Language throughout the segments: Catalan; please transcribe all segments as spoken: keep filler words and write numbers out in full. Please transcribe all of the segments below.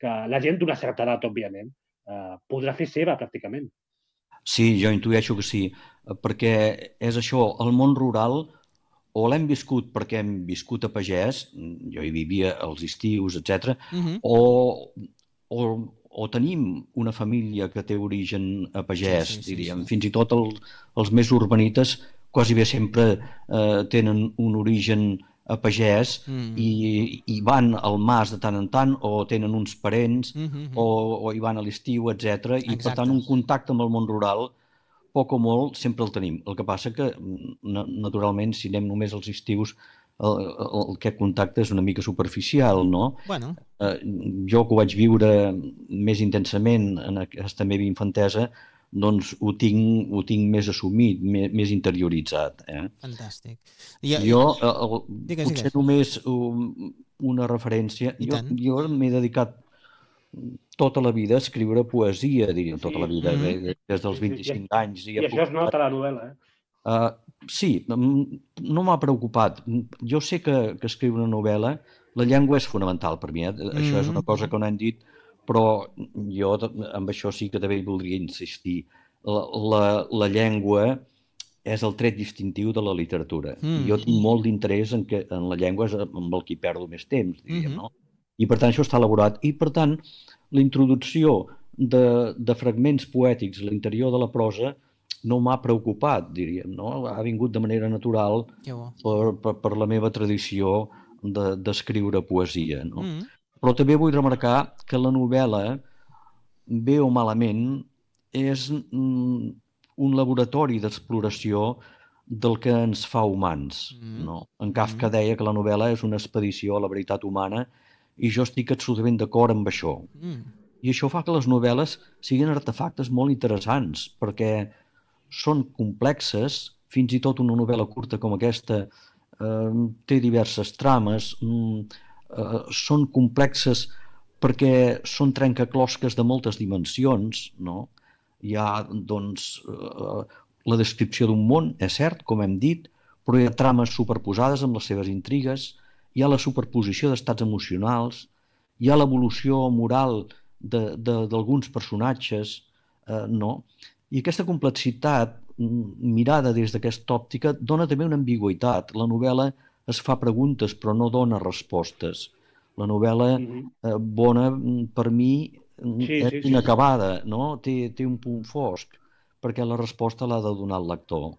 que la gent d'una certa edat, òbviament, eh, podrà fer seva, pràcticament. Sí, jo intueixo que sí, perquè és això, el món rural o l'hem viscut perquè hem viscut a pagès, jo hi vivia als estius, etcètera, Mhm. o, o, o tenim una família que té origen a pagès, Sí, sí, sí, diríem. sí. Fins i tot el, els més urbanites quasi bé sempre eh, tenen un origen a pagès Mm. i, i van al mas de tant en tant o tenen uns parents Mhm. o, o hi van a l'estiu, etcètera. I per Exacte. tant un contacte amb el món rural poc o molt sempre el tenim. El que passa que, na- naturalment, si anem només als estius, el, el, aquest contacte és una mica superficial, no? Bueno, Eh, jo que ho vaig viure més intensament en aquesta meva infantesa, doncs ho tinc, ho tinc més assumit, més, més interioritzat. Eh? fantàstic. I, i, Jo, eh, el, digues, potser digues. només um, una referència, I jo, tant. jo m'he dedicat tota la vida a escriure poesia, diríem, tota Sí. la vida, Mhm. de- des dels Sí, sí, vint-i-cinc anys. I I això es nota a la novel·la, eh? Uh, sí, no m'ha preocupat. Jo sé que, que escriure una novel·la, la llengua és fonamental per mi, eh? Mm. Això és una cosa que no hem dit, però jo amb això sí que també hi voldria insistir. La, la, la llengua és el tret distintiu de la literatura. Mm. I jo tinc molt d'interès en, que, en la llengua, és amb el que hi perdo més temps, diríem, Mhm. no? I per tant això està elaborat. I per tant la introducció de, de fragments poètics a l'interior de la prosa no m'ha preocupat, diríem, no? Ha vingut de manera natural Que bo. per, per, per la meva tradició d'escriure de, poesia, no? Mm. Però també vull remarcar que la novel·la, bé o malament, és mm, un laboratori d'exploració del que ens fa humans, Mm. no? En Kafka deia que la novel·la és una expedició a la veritat humana i jo estic absolutament d'acord amb això. Mm. I això fa que les novel·les siguin artefactes molt interessants, perquè són complexes, fins i tot una novel·la curta com aquesta eh, té diverses trames, mm, eh, són complexes perquè són trencaclosques de moltes dimensions, no? Hi ha, doncs, eh, la descripció d'un món, és cert, com hem dit, però hi ha trames superposades amb les seves intrigues, hi ha la superposició d'estats emocionals, hi ha l'evolució moral d'alguns personatges, eh, no? I aquesta complexitat, mirada des d'aquesta òptica, dona també una ambigüitat. La novel·la es fa preguntes però no dona respostes. La novel·la Mhm. eh, bona, per mi, Sí, és sí, sí. inacabada, no? Té, té un punt fosc, perquè la resposta l'ha de donar el lector.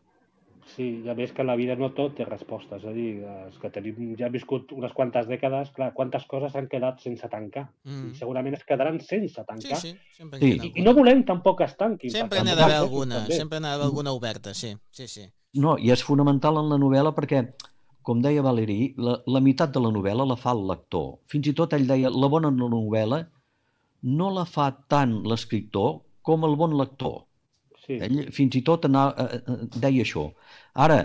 Sí, ja veus que la vida no tot té respostes, és a dir, els que tenim, ja hem viscut unes quantes dècades, clar, quantes coses han quedat sense tancar. Mm. I segurament es quedaran sense Sí, tancar. sí, sempre en Sí. queda I, I no alguna. volem tampoc que es tanquin. Sempre perquè n'ha som d'haver processos, alguna, també. sempre n'ha d'haver alguna oberta, sí, sí, sí. No, i és fonamental en la novel·la perquè, com deia Valéry, la, la meitat de la novel·la la fa el lector. Fins i tot ell deia, la bona novel·la no la fa tant l'escriptor com el bon lector. Sí. Ell fins i tot anava, eh, eh, deia això. Ara,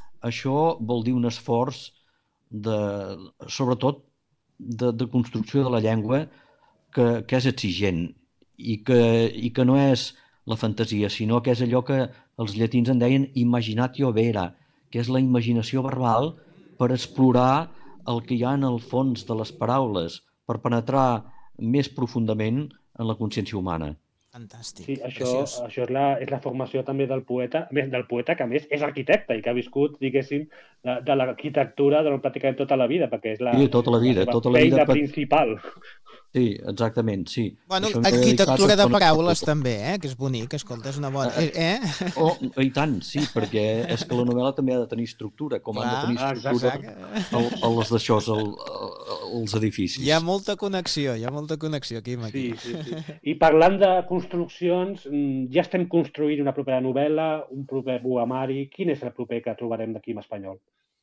això vol dir un esforç de, sobretot de, de construcció de la llengua que, que és exigent i que, i que no és la fantasia, sinó que és allò que els llatins en deien imaginatio vera, que és la imaginació verbal per explorar el que hi ha en el fons de les paraules, per penetrar més profundament en la consciència humana. Fantàstic, Sí, això, preciós. això és, la, és la formació també del poeta, a més del poeta que a més és arquitecte i que ha viscut, diguéssim, de, de l'arquitectura durant pràcticament tota la vida, perquè és la, Sí, tota la la vida, seva tota la vida. feina Per... principal. Sí, exactament, sí. Bueno, Això m'he arquitectura dedicat de a... paraules també, eh? Que és bonic, escolta, és una bona... Eh, Eh? Oh, i tant, sí, perquè és que la novel·la també ha de tenir estructura, com han de Clar, tenir estructura exacte. el, els d'això, el, els edificis. Hi ha molta connexió, hi ha molta connexió aquí amb aquí. Sí, sí, sí. I parlant de construccions, mm, ja estem construint una propera novel·la, un proper poemari. Quin és el proper que trobarem d'aquí en espanyol?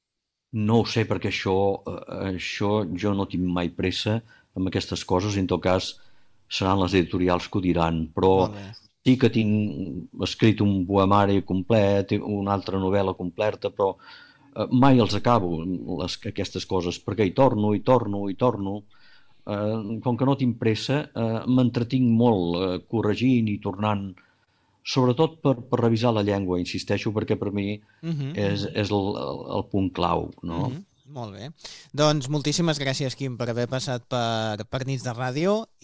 No ho sé, perquè això, eh, això jo no tinc mai pressa amb aquestes coses, en tot cas seran les editorials que ho diran, però Molt bé. sí que tinc escrit un poemari complet, una altra novel·la completa, però eh, mai els acabo, les, aquestes coses, perquè hi torno, hi torno, hi torno. Eh, com que no tinc pressa, eh, m'entretinc molt eh, corregint i tornant, sobretot per, per revisar la llengua, insisteixo, perquè per mi Uh -huh. és, és el, el, el punt clau, no? Uh -huh. Molt bé. Doncs moltíssimes gràcies, Quim, per haver passat per, per Nits de Ràdio